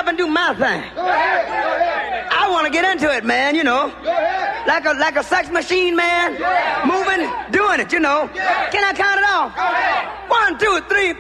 up and do my thing. I want to get into it, man, you know. Like a sex machine, man. Moving, doing it, you know. Can I count it off? 1, 2, 3,